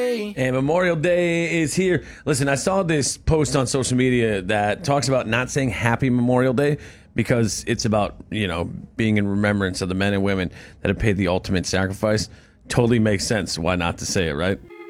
And Memorial Day is here. Listen, I saw this post on social media that talks about not saying Happy Memorial Day because it's about, being in remembrance of the men and women that have paid the ultimate sacrifice. Totally makes sense why not to say it, right?